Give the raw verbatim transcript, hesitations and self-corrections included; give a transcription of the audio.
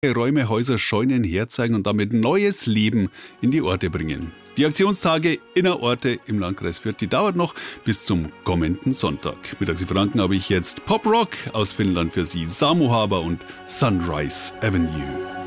Räume, Häuser, Scheunen herzeigen und damit neues Leben in die Orte bringen. Die Aktionstage innerorte im Landkreis Fürth, die dauert noch bis zum kommenden Sonntag. Mit Axel Franken habe ich jetzt Pop Rock aus Finnland für Sie, Samu Haber und Sunrise Avenue.